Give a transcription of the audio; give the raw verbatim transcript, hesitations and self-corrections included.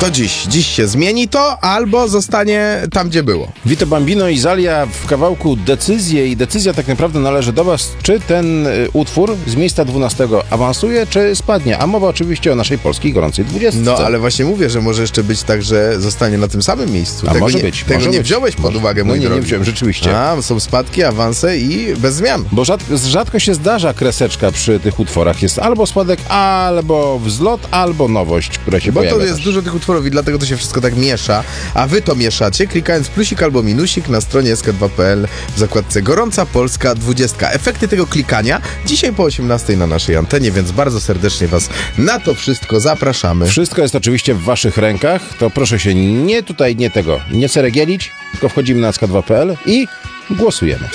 To dziś. Dziś się zmieni to, albo zostanie tam, gdzie było. Vito Bambino i Zalia w kawałku Decyzje i decyzja tak naprawdę należy do was, czy ten y, utwór z miejsca dwunastego awansuje, czy spadnie, a mowa oczywiście o naszej polskiej gorącej dwudziestce. No, ale właśnie mówię, że może jeszcze być tak, że zostanie na tym samym miejscu. A tego może nie, być. Tego może nie być. wziąłeś pod może, uwagę, no mój nie, drogi. nie wziąłem, rzeczywiście. A, są spadki, awanse i bez zmian. Bo rzad, rzadko się zdarza kreseczka przy tych utworach. Jest albo spadek, albo wzlot, albo nowość, która się Bo pojawia. to jest też. dużo tych utworów i dlatego to się wszystko tak miesza. A wy to mieszacie, klikając plusik albo minusik na stronie s k dwa kropka p l w zakładce Gorąca Polska dwudziestka. Efekty tego klikania dzisiaj po osiemnastej na naszej antenie, więc bardzo serdecznie was na to wszystko zapraszamy. Wszystko jest oczywiście w waszych rękach, to proszę się nie tutaj, nie tego, nie ceregielić, tylko wchodzimy na s k dwa kropka p l i głosujemy.